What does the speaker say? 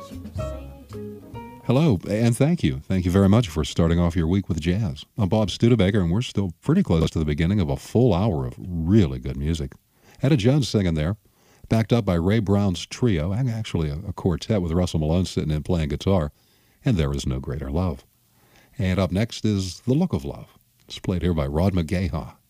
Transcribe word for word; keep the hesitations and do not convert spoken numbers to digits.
Hello, and thank you. Thank you very much for starting off your week with jazz. I'm Bob Studebaker, and we're still pretty close to the beginning of a full hour of really good music. Etta Jones singing there, backed up by Ray Brown's trio, and actually a, a quartet with Russell Malone sitting in playing guitar, and There Is No Greater Love. And up next is The Look of Love. It's played here by Rod McGaha.